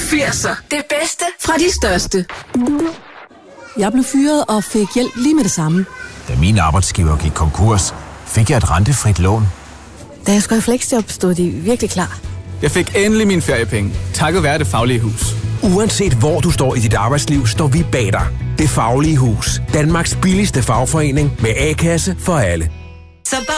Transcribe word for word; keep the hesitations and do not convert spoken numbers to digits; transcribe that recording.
firser. Det bedste fra de største. Jeg blev fyret og fik hjælp lige med det samme. Da min arbejdsgiver gik konkurs, fik jeg et rentefrit lån. Da jeg skulle have fleksjob, stod de virkelig klar. Jeg fik endelig mine feriepenge, takket være Det Faglige Hus. Uanset hvor du står i dit arbejdsliv, står vi bag dig. Det Faglige Hus. Danmarks billigste fagforening med A-kasse for alle. Så